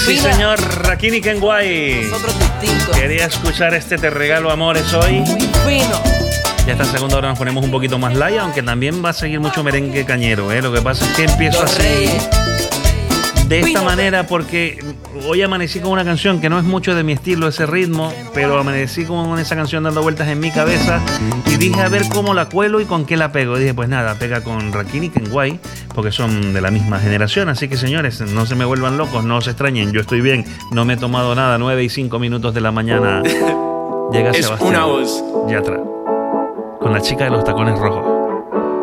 Sí, señor, Rakim y Kenway. Nosotros distintos. Quería escuchar este Te Regalo Amores hoy. Muy fino. Ya esta segunda hora nos ponemos un poquito más light, aunque también va a seguir mucho merengue cañero, ¿eh? Lo que pasa es que empiezo Los así, Reyes. de esta Fino. manera, porque hoy amanecí con una canción que no es mucho de mi estilo, ese ritmo, pero amanecí con esa canción dando vueltas en mi cabeza y dije a ver cómo la cuelo y con qué la pego. Dije, pues nada, pega con Rakim y Kenway, porque son de la misma generación. Así que, señores, no se me vuelvan locos, no se extrañen, yo estoy bien, no me he tomado nada. 9:05 de la mañana. Llega Es Sebastián una voz. Yatra con la chica de los tacones rojos.